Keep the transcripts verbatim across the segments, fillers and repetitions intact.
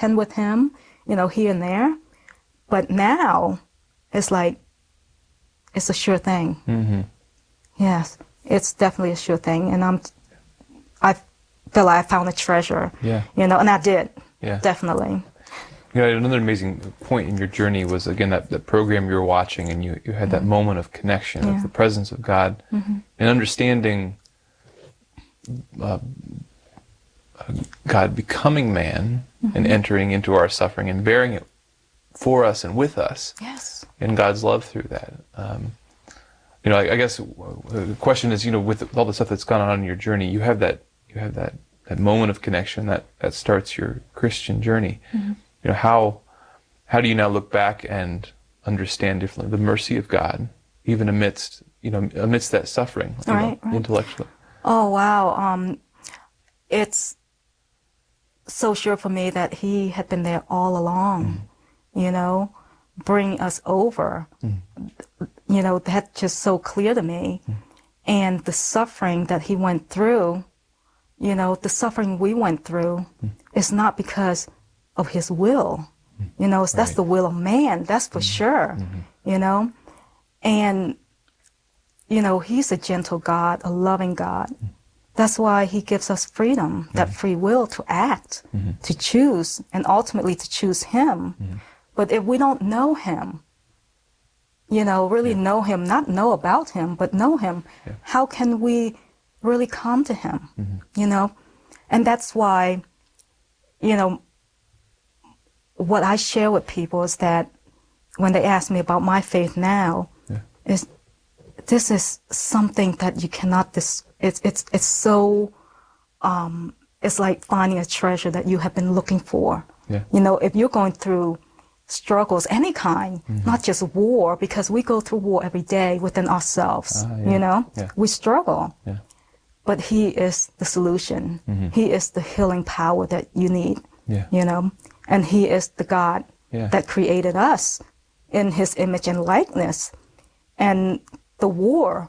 attend with him, you know, here and there. But now it's like, it's a sure thing. Mm-hmm. Yes, it's definitely a sure thing. And I'm, I feel like I found a treasure, yeah. you know, and I did, yeah. definitely. You know, another amazing point in your journey was, again, that, that program you were watching, and you, you had that mm-hmm. moment of connection, yeah. of the presence of God, mm-hmm. and understanding uh, God becoming man mm-hmm. and entering into our suffering and bearing it for us and with us. Yes. And God's love through that. Um, you know, I, I guess the question is, you know, with all the stuff that's gone on in your journey, you have that, you have that, that moment of connection that, that starts your Christian journey. Mm-hmm. You know, how, how do you now look back and understand differently the mercy of God, even amidst, you know, amidst that suffering, you right, know, right. intellectually? Oh, wow. Um, it's so sure for me that he had been there all along, mm. you know, bring us over. Mm. You know, that's just so clear to me. Mm. And the suffering that he went through, you know, the suffering we went through mm. is not because of his will. Mm. You know, that's right. the will of man, that's for mm. sure, mm-hmm. you know. And, you know, he's a gentle God, a loving God. Mm. That's why he gives us freedom, mm-hmm. that free will to act, mm-hmm. to choose, and ultimately to choose him. Mm-hmm. But if we don't know him, you know, really yeah. know him, not know about him, but know him, yeah. how can we really come to him, mm-hmm. you know? And that's why, you know, what I share with people is that when they ask me about my faith now, yeah. is this is something that you cannot, dis- it's, it's, it's so, um, it's like finding a treasure that you have been looking for. Yeah. You know, if you're going through struggles, any kind, mm-hmm. not just war, because we go through war every day within ourselves, uh, yeah. you know, yeah. we struggle, yeah. but he is the solution. Mm-hmm. He is the healing power that you need, yeah. you know, and he is the God yeah. that created us in his image and likeness. And the war,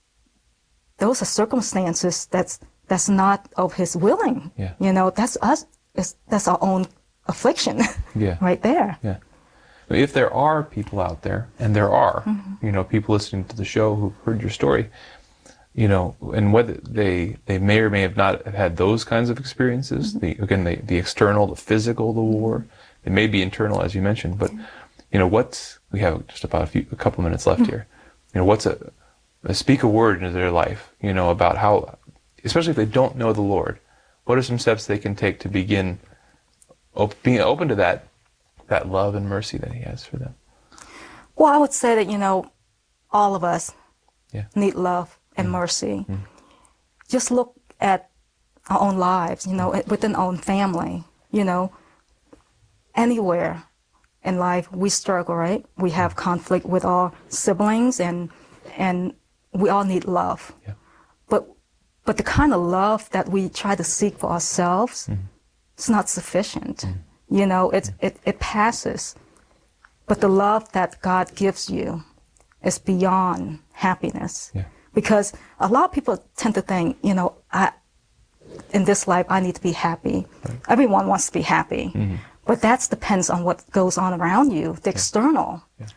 those are circumstances that's, that's not of his willing, yeah. you know, that's us, it's, that's our own affliction yeah. right there. Yeah. If there are people out there, and there are, mm-hmm. you know, people listening to the show who've heard your story, you know, and whether they, they may or may have not have had those kinds of experiences, mm-hmm. the, again, the, the external, the physical, the war, it may be internal, as you mentioned, but, you know, what's, we have just about a few, a couple minutes left mm-hmm. here, you know, what's a, a, speak a word into their life, you know, about how, especially if they don't know the Lord, what are some steps they can take to begin op- being open to that, that love and mercy that he has for them? Well, I would say that, you know, all of us yeah. need love and mm. mercy. Mm. Just look at our own lives, you know, mm. within our own family, you know, anywhere in life we struggle, right? We have mm. conflict with our siblings, and and we all need love. Yeah. But but the kind of love that we try to seek for ourselves, mm. it's not sufficient. Mm. You know, it, it, it passes. But the love that God gives you is beyond happiness. Yeah. Because a lot of people tend to think, you know, I, in this life, I need to be happy. Right. Everyone wants to be happy. Mm-hmm. But that depends on what goes on around you, the yeah. external. Yeah.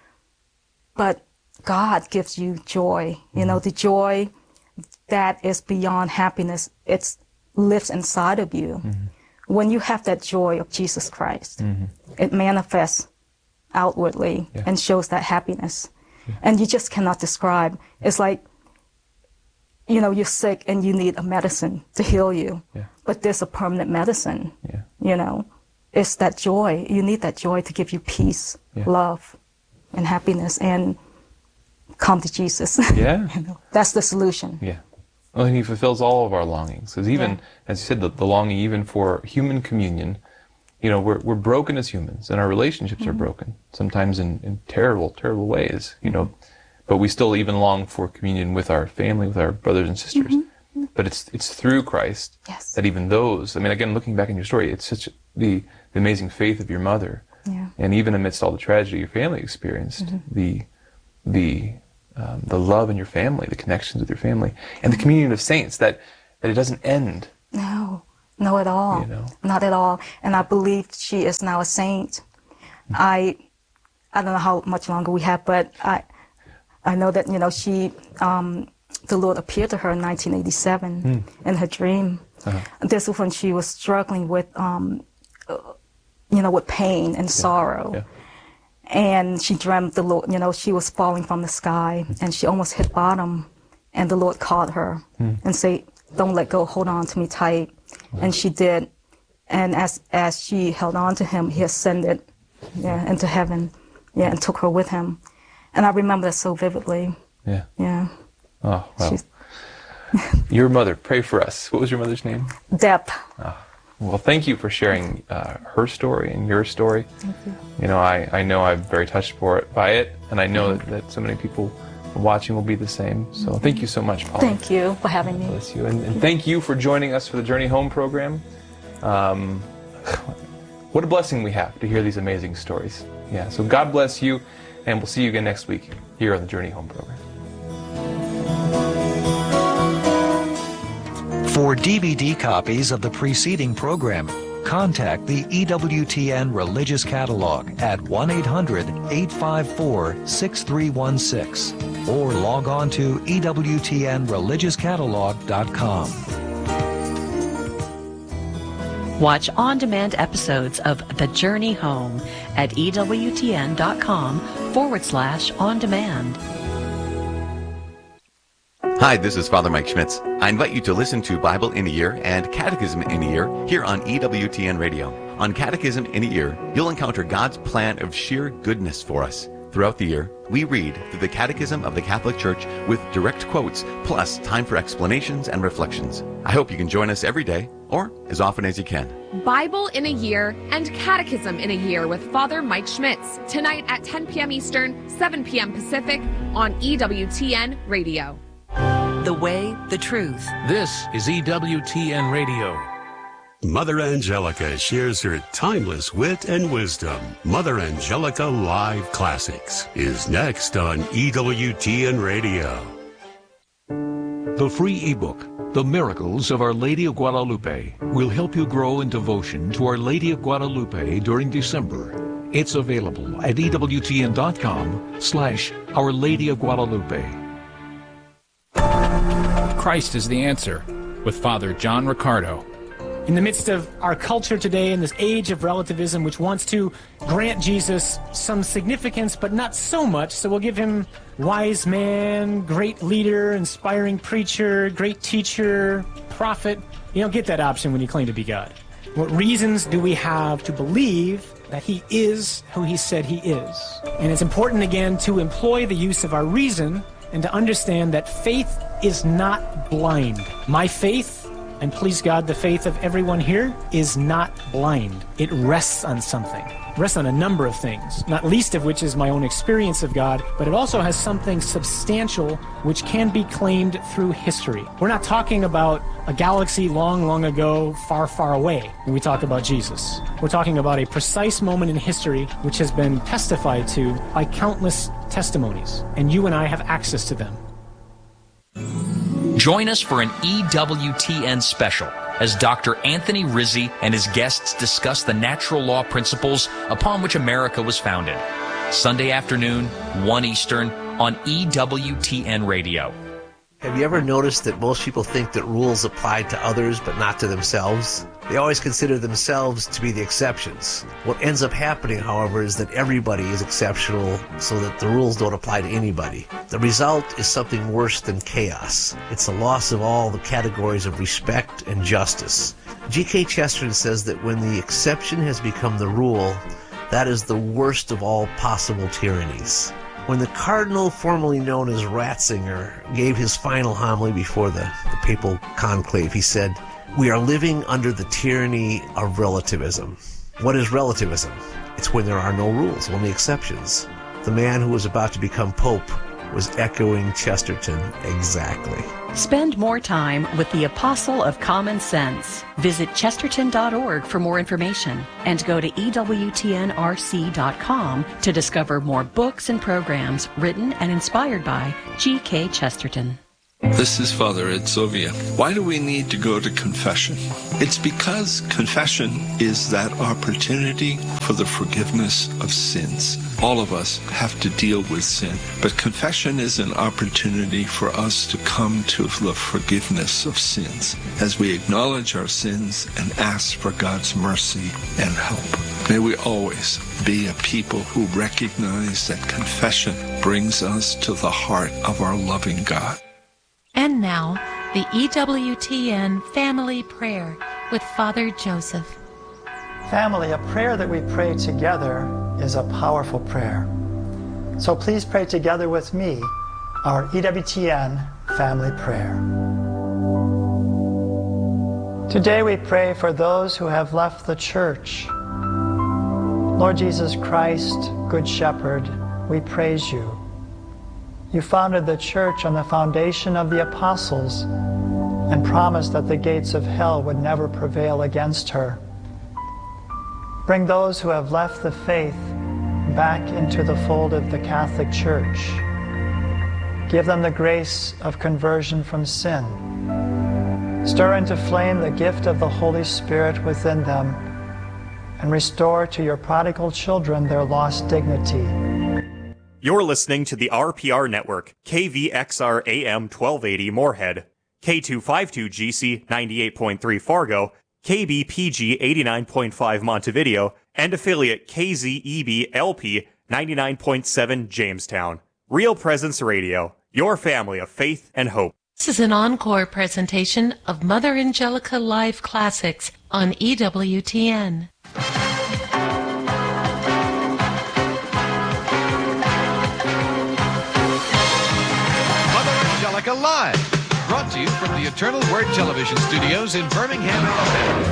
But God gives you joy. Mm-hmm. You know, the joy that is beyond happiness, it lives inside of you. Mm-hmm. When you have that joy of Jesus Christ, mm-hmm. it manifests outwardly yeah. and shows that happiness. Yeah. And you just cannot describe. It's like, you know, you're sick and you need a medicine to heal you. Yeah. But there's a permanent medicine. Yeah. You know, it's that joy. You need that joy to give you peace, yeah. love, and happiness, and come to Jesus. Yeah. You know, that's the solution. Yeah. Well, and he fulfills all of our longings. Because even, yeah. as you said, the, the longing even for human communion, you know, we're we're broken as humans, and our relationships mm-hmm. are broken, sometimes in, in terrible, terrible ways, you know. But we still even long for communion with our family, with our brothers and sisters. Mm-hmm. But it's it's through Christ yes. that even those, I mean, again, looking back in your story, it's such the, the amazing faith of your mother. Yeah. And even amidst all the tragedy your family experienced, mm-hmm. the the Um, the love in your family, the connections with your family, and the communion of saints, that, that it doesn't end. No, No, at all. You know? Not at all. And I believe she is now a saint. I I don't know how much longer we have, but I I know that, you know, she, um, the Lord appeared to her in nineteen eighty-seven mm. in her dream. Uh-huh. This was when she was struggling with, um, uh, you know, with pain and yeah. sorrow. Yeah. And she dreamt the Lord, you know, she was falling from the sky mm. and she almost hit bottom. And the Lord caught her mm. and said, don't let go, hold on to me tight. Wow. And she did. And as as she held on to him, he ascended yeah, into heaven, yeah, and took her with him. And I remember that so vividly. Yeah. Yeah. Oh, wow. Your mother, pray for us. What was your mother's name? Deb. Oh, well, thank you for sharing uh, her story and your story. Thank you. You know, I, I know I'm very touched for it, by it, and I know that, that so many people watching will be the same. So thank you so much, Paula. Thank you for having me. Bless you. And, and thank you for joining us for the Journey Home program. Um, what a blessing we have to hear these amazing stories. Yeah, so God bless you, and we'll see you again next week here on the Journey Home program. For D V D copies of the preceding program, contact the E W T N Religious Catalog at one eight hundred, eight five four, six three one six or log on to E W T N religious catalog dot com. Watch on-demand episodes of The Journey Home at E W T N dot com forward slash on-demand. Hi, this is Father Mike Schmitz. I invite you to listen to Bible in a Year and Catechism in a Year here on E W T N Radio. On Catechism in a Year, you'll encounter God's plan of sheer goodness for us. Throughout the year, we read through the Catechism of the Catholic Church with direct quotes, plus time for explanations and reflections. I hope you can join us every day, or as often as you can. Bible in a Year and Catechism in a Year with Father Mike Schmitz, tonight at ten p.m. Eastern, seven p.m. Pacific on E W T N Radio. The way, the truth. This is E W T N Radio. Mother Angelica shares her timeless wit and wisdom. Mother Angelica Live Classics is next on E W T N Radio. The free ebook, The Miracles of Our Lady of Guadalupe, will help you grow in devotion to Our Lady of Guadalupe during December. It's available at E W T N dot com slash Our Lady of Guadalupe. Christ is the Answer with Father John Riccardo. In the midst of our culture today, in this age of relativism, which wants to grant Jesus some significance, but not so much, so we'll give him wise man, great leader, inspiring preacher, great teacher, prophet. You don't get that option when you claim to be God. What reasons do we have to believe that he is who he said he is? And it's important, again, to employ the use of our reason and to understand that faith is not blind. My faith, and please God, the faith of everyone here, is not blind. It rests on something. It rests on a number of things, not least of which is my own experience of God, but it also has something substantial which can be claimed through history. We're not talking about a galaxy long, long ago, far, far away when we talk about Jesus. We're talking about a precise moment in history which has been testified to by countless testimonies, and you and I have access to them. Join us for an E W T N special as Doctor Anthony Rizzi and his guests discuss the natural law principles upon which America was founded. Sunday afternoon, one Eastern, on E W T N Radio. Have you ever noticed that most people think that rules apply to others but not to themselves? They always consider themselves to be the exceptions. What ends up happening, however, is that everybody is exceptional so that the rules don't apply to anybody. The result is something worse than chaos. It's a loss of all the categories of respect and justice. G K Chesterton says that when the exception has become the rule, that is the worst of all possible tyrannies. When the cardinal formerly known as Ratzinger gave his final homily before the, the papal conclave, he said, "We are living under the tyranny of relativism." What is relativism? It's when there are no rules, only exceptions. The man who was about to become pope was echoing Chesterton exactly. Spend more time with the Apostle of Common Sense. Visit chesterton dot org for more information and go to E W T N R C dot com to discover more books and programs written and inspired by G K Chesterton. This is Father Ed Sovia. Why do we need to go to confession? It's because confession is that opportunity for the forgiveness of sins. All of us have to deal with sin, but confession is an opportunity for us to come to the forgiveness of sins as we acknowledge our sins and ask for God's mercy and help. May we always be a people who recognize that confession brings us to the heart of our loving God. And now, the E W T N Family Prayer with Father Joseph. Family, a prayer that we pray together is a powerful prayer. So please pray together with me our E W T N Family Prayer. Today we pray for those who have left the church. Lord Jesus Christ, Good Shepherd, we praise you. You founded the church on the foundation of the apostles and promised that the gates of hell would never prevail against her. Bring those who have left the faith back into the fold of the Catholic Church. Give them the grace of conversion from sin. Stir into flame the gift of the Holy Spirit within them and restore to your prodigal children their lost dignity. You're listening to the R P R Network, K V X R A M twelve eighty Moorhead, K two fifty-two G C ninety-eight point three Fargo, K B P G eighty-nine point five Montevideo, and affiliate K Z E B L P ninety-nine point seven Jamestown. Real Presence Radio, your family of faith and hope. This is an encore presentation of Mother Angelica Live Classics on E W T N. Live, brought to you from the Eternal Word Television Studios in Birmingham, Alabama.